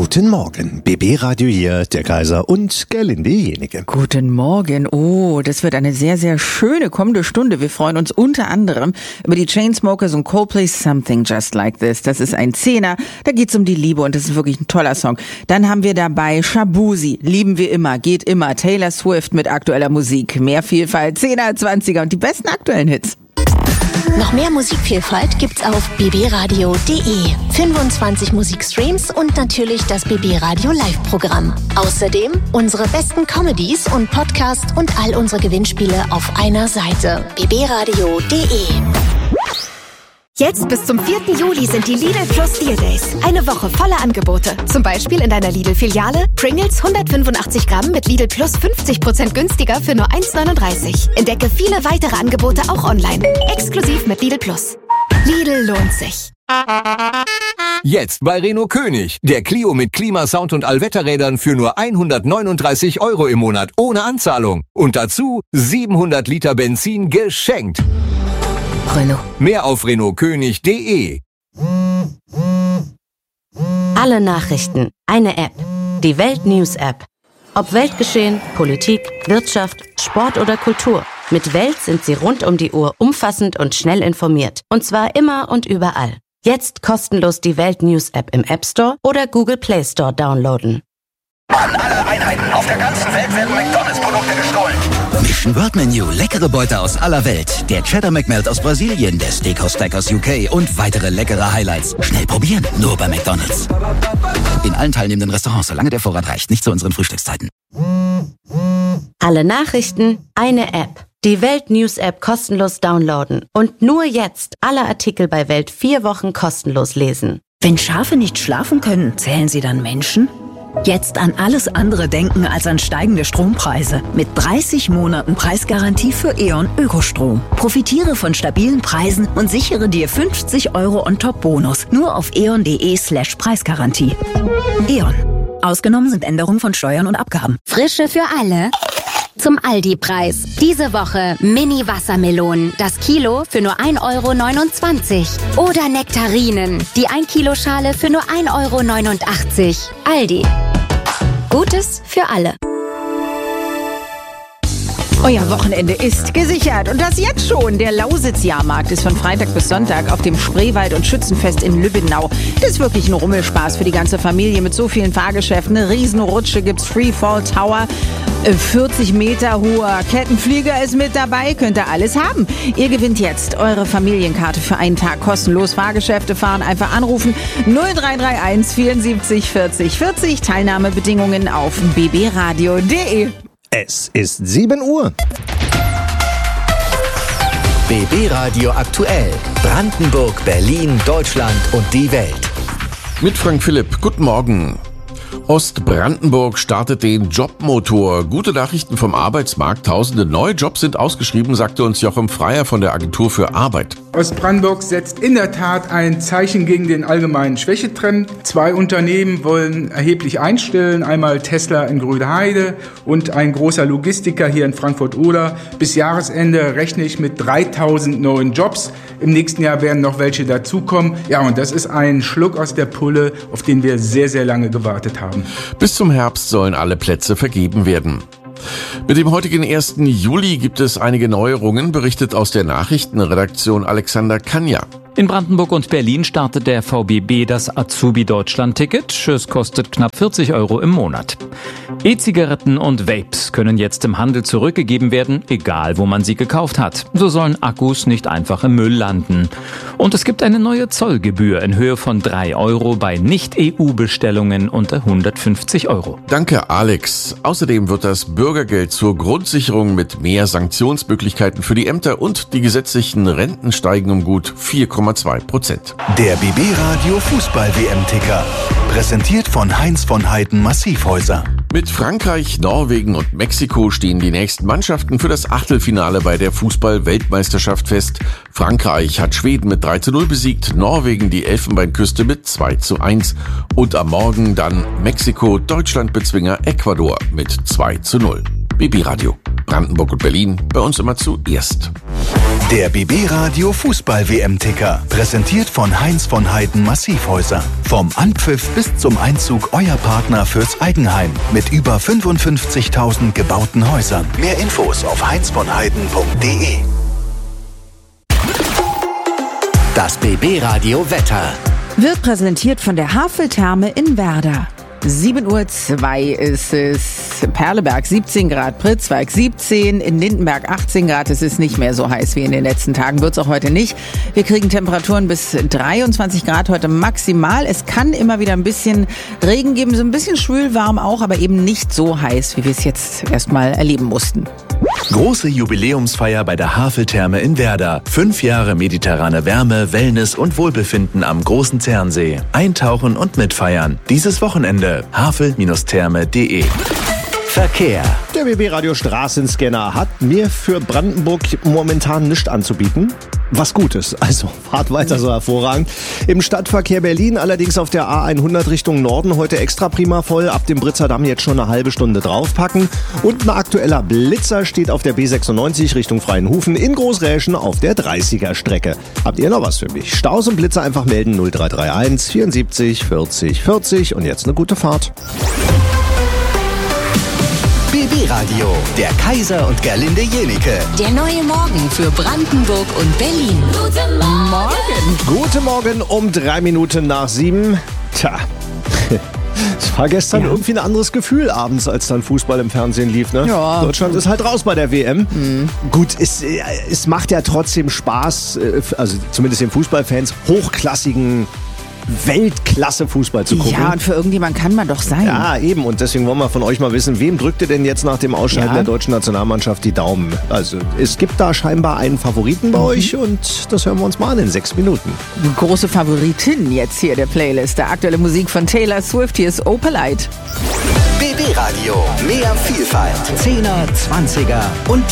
Guten Morgen, BB Radio hier, der Kaiser und Gerlinde Jenike. Guten Morgen. Oh, das wird eine sehr, sehr schöne kommende Stunde. Wir freuen uns unter anderem über die Chainsmokers und Coldplay Something Just Like This. Das ist ein Zehner, da geht's um die Liebe und das ist wirklich ein toller Song. Dann haben wir dabei Shabuzi, lieben wir immer, geht immer. Taylor Swift mit aktueller Musik. Mehr Vielfalt, 10er, 20er und die besten aktuellen Hits. Noch mehr Musikvielfalt gibt's auf bbradio.de. 25 Musikstreams und natürlich das BB Radio Live-Programm. Außerdem unsere besten Comedies und Podcasts und all unsere Gewinnspiele auf einer Seite. bbradio.de. Jetzt bis zum 4. Juli sind die Lidl Plus Deal Days. Eine Woche voller Angebote. Zum Beispiel in deiner Lidl-Filiale Pringles 185 Gramm mit Lidl Plus 50% günstiger für nur 1,39. Entdecke viele weitere Angebote auch online. Exklusiv mit Lidl Plus. Lidl lohnt sich. Jetzt bei Renault König. Der Clio mit Klimasound und Allwetterrädern für nur 139 € im Monat ohne Anzahlung. Und dazu 700 Liter Benzin geschenkt. Renault. Mehr auf renaultkönig.de. Alle Nachrichten, eine App. Die Welt News App. Ob Weltgeschehen, Politik, Wirtschaft, Sport oder Kultur. Mit Welt sind Sie rund um die Uhr umfassend und schnell informiert. Und zwar immer und überall. Jetzt kostenlos die Welt News App im App Store oder Google Play Store downloaden. An alle Einheiten auf der ganzen Welt werden McDonalds-Produkte gestohlen. Mission World Menu, leckere Beute aus aller Welt. Der Cheddar McMelt aus Brasilien, der Steakhouse Stack aus UK und weitere leckere Highlights. Schnell probieren, nur bei McDonalds. In allen teilnehmenden Restaurants, solange der Vorrat reicht, nicht zu unseren Frühstückszeiten. Alle Nachrichten, eine App. Die Welt News App kostenlos downloaden. Und nur jetzt alle Artikel bei Welt 4 Wochen kostenlos lesen. Wenn Schafe nicht schlafen können, zählen sie dann Menschen? Jetzt an alles andere denken als an steigende Strompreise. Mit 30 Monaten Preisgarantie für E.ON Ökostrom. Profitiere von stabilen Preisen und sichere dir 50 € On-Top-Bonus. Nur auf eon.de/Preisgarantie. E.ON. Ausgenommen sind Änderungen von Steuern und Abgaben. Frische für alle. Zum Aldi-Preis. Diese Woche Mini-Wassermelonen. Das Kilo für nur 1,29 €. Oder Nektarinen. Die 1-Kilo-Schale für nur 1,89 €. Aldi. Gutes für alle. Euer Wochenende ist gesichert und das jetzt schon. Der Lausitz-Jahrmarkt ist von Freitag bis Sonntag auf dem Spreewald- und Schützenfest in Lübbenau. Das ist wirklich ein Rummelspaß für die ganze Familie mit so vielen Fahrgeschäften. Eine Riesenrutsche gibt's, Freefall Tower, 40 Meter hoher Kettenflieger ist mit dabei, könnt ihr alles haben. Ihr gewinnt jetzt eure Familienkarte für einen Tag kostenlos. Fahrgeschäfte fahren, einfach anrufen 0331 74 40 40. Teilnahmebedingungen auf bbradio.de. Es ist 7 Uhr. BB Radio aktuell. Brandenburg, Berlin, Deutschland und die Welt. Mit Frank Philipp, guten Morgen. Ostbrandenburg startet den Jobmotor. Gute Nachrichten vom Arbeitsmarkt. Tausende neue Jobs sind ausgeschrieben, sagte uns Jochen Freier von der Agentur für Arbeit. Ostbrandenburg setzt in der Tat ein Zeichen gegen den allgemeinen Schwächetrend. 2 Unternehmen wollen erheblich einstellen. Einmal Tesla in Grünheide und ein großer Logistiker hier in Frankfurt-Oder. Bis Jahresende rechne ich mit 3000 neuen Jobs. Im nächsten Jahr werden noch welche dazukommen. Ja, und das ist ein Schluck aus der Pulle, auf den wir sehr, sehr lange gewartet haben. Bis zum Herbst sollen alle Plätze vergeben werden. Mit dem heutigen 1. Juli gibt es einige Neuerungen, berichtet aus der Nachrichtenredaktion Alexander Kanja. In Brandenburg und Berlin startet der VBB das Azubi-Deutschland-Ticket. Es kostet knapp 40 € im Monat. E-Zigaretten und Vapes können jetzt im Handel zurückgegeben werden, egal wo man sie gekauft hat. So sollen Akkus nicht einfach im Müll landen. Und es gibt eine neue Zollgebühr in Höhe von 3 € bei Nicht-EU-Bestellungen unter 150 €. Danke, Alex. Außerdem wird das Bürgergeld zur Grundsicherung mit mehr Sanktionsmöglichkeiten für die Ämter und die gesetzlichen Renten steigen um gut 4,2%. Der BB Radio Fußball-WM-Ticker. Präsentiert von Heinz von Heiden Massivhäuser. Mit Frankreich, Norwegen und Mexiko stehen die nächsten Mannschaften für das Achtelfinale bei der Fußball-Weltmeisterschaft fest. Frankreich hat Schweden mit 3:0 besiegt, Norwegen die Elfenbeinküste mit 2:1 und am Morgen dann Mexiko, Deutschland-Bezwinger Ecuador mit 2:0. BB Radio, Brandenburg und Berlin, bei uns immer zuerst. Der BB Radio Fußball WM-Ticker. Präsentiert von Heinz von Heiden Massivhäuser. Vom Anpfiff bis zum Einzug euer Partner fürs Eigenheim. Mit über 55.000 gebauten Häusern. Mehr Infos auf heinzvonheiden.de. Das BB Radio Wetter. Wird präsentiert von der Haveltherme in Werder. 7:02 Uhr ist es. Perleberg 17 Grad, Pritzwalk 17, in Lindenberg 18 Grad. Es ist nicht mehr so heiß wie in den letzten Tagen, wird es auch heute nicht. Wir kriegen Temperaturen bis 23 Grad heute maximal. Es kann immer wieder ein bisschen Regen geben, so ein bisschen schwülwarm auch, aber eben nicht so heiß, wie wir es jetzt erstmal erleben mussten. Große Jubiläumsfeier bei der Haveltherme in Werder. 5 Jahre mediterrane Wärme, Wellness und Wohlbefinden am Großen Zernsee. Eintauchen und mitfeiern. Dieses Wochenende. havel-therme.de. Verkehr. Der BB Radio Straßenscanner hat mir für Brandenburg momentan nichts anzubieten. Was Gutes, also fahrt weiter so hervorragend. Im Stadtverkehr Berlin allerdings auf der A100 Richtung Norden heute extra prima voll. Ab dem Britzer Damm jetzt schon eine halbe Stunde draufpacken. Und ein aktueller Blitzer steht auf der B96 Richtung Freienhufen in Großräschen auf der 30er Strecke. Habt ihr noch was für mich? Staus und Blitzer einfach melden 0331 74 40 40 und jetzt eine gute Fahrt. BB Radio, der Kaiser und Gerlinde Jenike. Der neue Morgen für Brandenburg und Berlin. Guten Morgen. Guten Morgen um 3 Minuten nach 7. Tja, es war gestern irgendwie ein anderes Gefühl abends, als dann Fußball im Fernsehen lief. Ne? Ja. Deutschland ist halt raus bei der WM. Gut, es macht ja trotzdem Spaß, also zumindest den Fußballfans, hochklassigen Weltklasse-Fußball zu gucken. Ja, und für irgendjemand kann man doch sein. Ja, eben. Und deswegen wollen wir von euch mal wissen, wem drückt ihr denn jetzt nach dem Ausscheiden der deutschen Nationalmannschaft die Daumen? Also, es gibt da scheinbar einen Favoriten bei euch und das hören wir uns mal an in 6 Minuten. Große Favoritin jetzt hier der Playlist. Der aktuelle Musik von Taylor Swift. Hier ist Opalite. BB Radio, mehr Vielfalt. 10er, 20er und